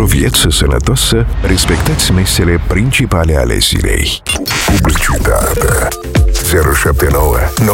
o viață sănătoasă, respectați mesele principale ale zilei. Publicitatea 079